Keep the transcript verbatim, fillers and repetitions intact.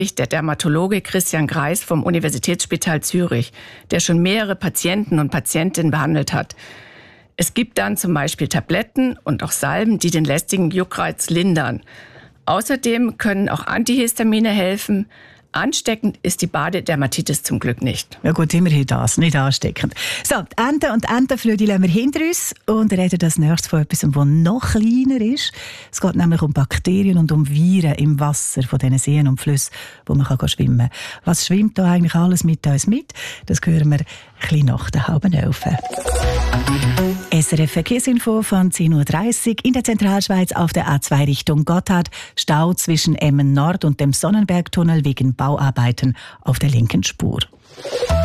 der Dermatologe Christian Greis vom Universitätsspital Zürich, der schon mehrere Patienten und Patientinnen behandelt hat. Es gibt dann zum Beispiel Tabletten und auch Salben, die den lästigen Juckreiz lindern. Außerdem können auch Antihistamine helfen. Ansteckend ist die Badedermatitis zum Glück nicht. Ja gut, immerhin das, nicht ansteckend. So, die Enten und Entenflügel lassen wir hinter uns und reden das nächstes von etwas, das noch kleiner ist. Es geht nämlich um Bakterien und um Viren im Wasser von diesen Seen und Flüssen, wo man kann schwimmen kann. Was schwimmt da eigentlich alles mit uns mit? Das hören wir ein bisschen nach der halben elf. S R F Verkehrsinfo von zehn Uhr dreißig in der Zentralschweiz auf der A zwei Richtung Gotthard. Stau zwischen Emmen Nord und dem Sonnenbergtunnel wegen Bauarbeiten auf der linken Spur.